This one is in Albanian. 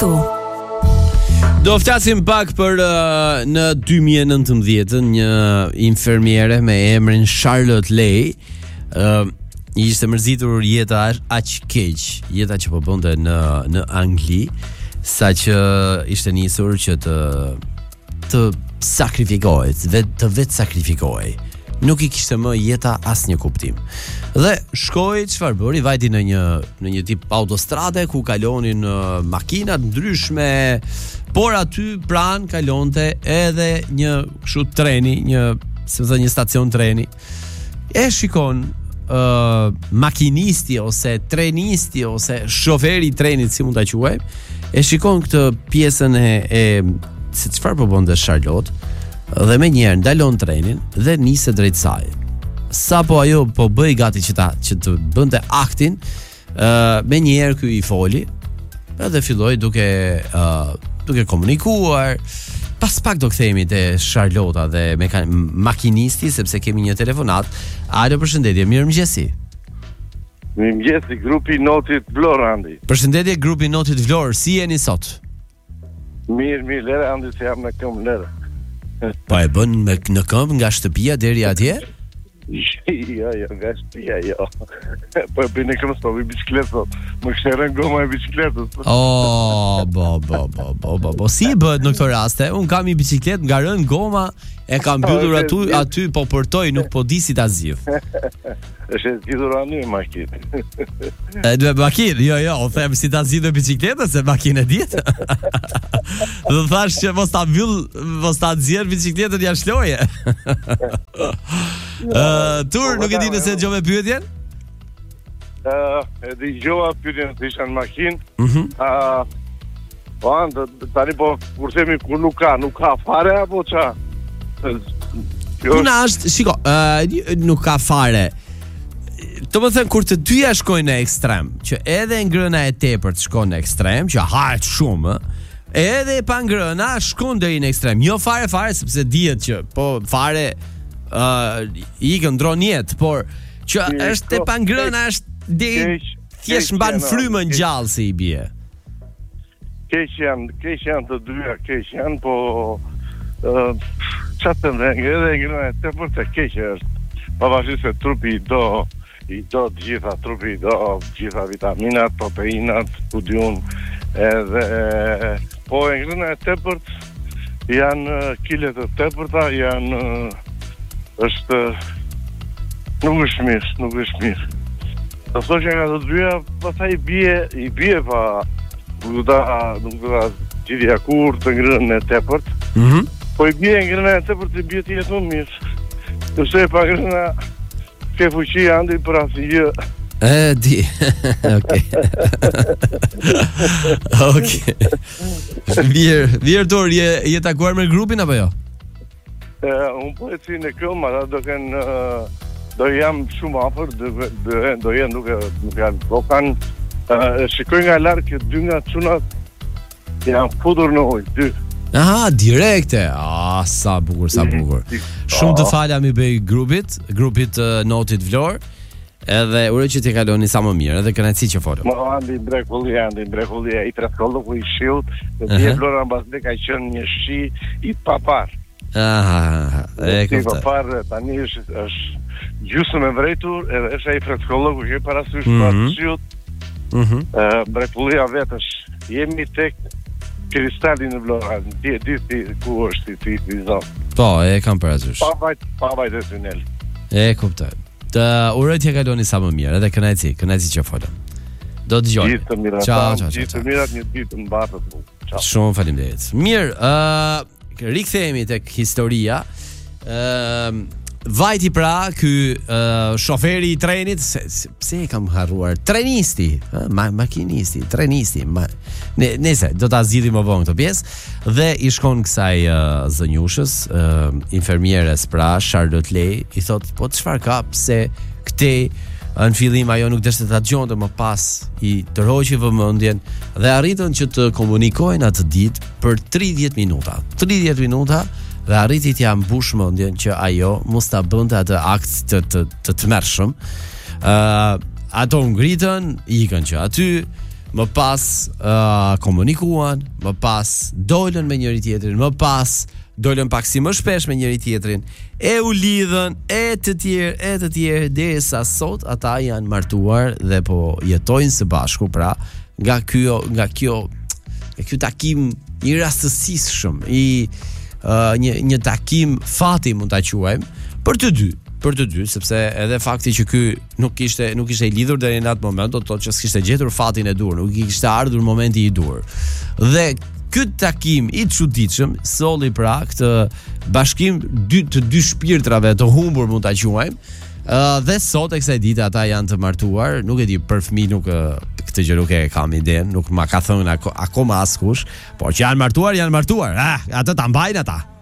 këtu. Do flasim pak për në 2019 një infermiere me emrin Charlotte Lay ishte mërzitur jeta aq keq, jeta që po bënte në Angli, saqë ishte nisur që të sakrifikohet, të vetë sakrifikohej. Nuk i kishte më jeta asnjë kuptim. Dhe shkoi, çfarë bëri? Vajti në një tip autostrade ku kalonin makina të ndryshme, por aty pranë kalonte edhe një kështu treni, një stacion treni. E shikon makinisti ose trenisti ose shoferi i trenit, si mund ta quajmë, e shikon këtë pjesën e se çfarë po bënte Charlotte, dhe me njerë ndalon trenin dhe nise drejt saj. Sa po ajo po bëj gati që të bënte aktin, me njerë ky i foli edhe filloi duke komunikuar. Pas pak do kthehemi te Charlotta dhe makinisti, sepse kemi një telefonat. Alo, përshëndetje, mirëmëngjesi. Mirëmëngjesi, grupi Notit Vlorë, Andi. Përshëndetje, grupi Notit Vlorë, si jeni sot? Mirë, lere, Andi, se jam në këmbë, lere. Po e bën në këmbë nga shtëpia deri atje? Jo, nga shtëpia, jo. Po e bëj në këmbë, po bëj bicikletë, më kështë rënë goma e bicikletës. Bo, si bëhet në këto raste? Unë kam i bicikletë, nga rënë goma, e kam mbyllur aty po përtoj, nuk po di si ta zgjidh. Është e zgjidhur anë makinë. Duhet makinë, jo, o them si ta zgjidhë bicikletën, se makinë e ditë. Dhe thash që mos ta nxjerr bicikletën jashtë loje. Tur, nuk e di nëse dëgjove pyetjen? E dëgjova pyetjen se isha në makinë. Po tani po kur themi kur nuk ka fare apo ça? Puna është, shiko, nuk ka fare. Do të thënë kur të dyja shkojnë në ekstrem, që edhe ngrëna e tepërt shkon në ekstrem, që hahet shumë, edhe e pa ngrëna shkon deri në ekstrem. Jo fare sepse dihet që po fare i këndron jetë, por që është e pa ngrëna është thjesht mban frymën gjallë si i bie. Keq janë të dyja, po çfarë të edhe ngrëna e tepërt e keq është. Pavarësisht se trupi i do të gjitha, trupi i do gjitha vitaminat, proteinat, studiun, edhe po e ngrëna e tepërt janë kilet e tepërta, nuk është mirë. Të thosh nga të dyja, pastaj i bie pa nuk do ta gjithja kur të ngrënë e tepërt. Po i bie ngrëna e tepërt, i bie të jetë më mirë. Nëse pa ngrëna ke fuqi Andi për asgjë. Di. Okej. Mirë, Tor, je takuar me grupin apo jo? Unë po e si në këmë, ata do jam shumë afër, do jenë nuk kanë, shikoj nga larë që dy nga çunat janë futur në ujë, dy. Aha, direkte. Sa bukur. Shumë të falja mi bëj grupit Notit Vlorë. Edhe uroj që t'i kaloni sa më mirë, edhe kënaqësi që folëm. Andi Brekullia i Traskolloku i shiut, dhe Vlora mbasde ka qenë një shi i papar. Aha, e kuptoj. I papar tani është gjysmë e vërejtur, edhe është ai Traskolloku që parasysh pas shiut. Brekullia vetë është, jemi tek Kristali në Vlora, ti e di ku është ti zonë. Po, e kam parasysh. Pa vajt e tunel. E kuptoj. Të uroj t'ja kaloni sa më mirë, edhe kënaqësi që folëm. Do të dëgjoj. Ciao. Gjithë të mirat, një ditë të mbarë. Shumë faleminderit. Mirë, rikthehemi tek historia. Vajti pra ky shoferi i trenit, pse e kam harruar? Trenisti, makinisti, trenisti. Nëse do ta zgjidhim më vonë këtë pjesë dhe i shkon kësaj zënjushës, infermieres pra Charlotte Lay, i thot, po çfarë ka, pse këtej në fillim ajo nuk deshte ta dëgjonte, më pas i tërhoqi vëmendjen dhe arritën që të komunikojnë atë ditë për 30 minuta. 30 minuta dhe arriti t'ja mbush mendjen që ajo mos ta bënte atë akt të tmerrshëm. Ato ngritën, ikën që aty, më pas komunikuan, më pas dolën me njëri tjetrin, më pas dolën pak si më shpesh me njëri tjetrin, e u lidhën, e të tjerë, derisa sot ata janë martuar dhe po jetojnë së bashku, pra nga kjo takim i rastësishëm, një takim fati mund ta quajmë për të dy, sepse edhe fakti që ky nuk ishte i lidhur deri në atë moment, do të thotë që s'kishte gjetur fatin e dur, nuk i kishte ardhur momenti i dur. Dhe ky takim i çuditshëm solli pra këtë bashkim të dy shpirtrave të humbur, mund ta quajmë. Dhe sot e kësaj dite ata janë të martuar, nuk e di për fëmijë, nuk këtë gjë nuk e kam iden, nuk ma ka thënë akoma askush, por që janë martuar, atë ta mbajnë ata.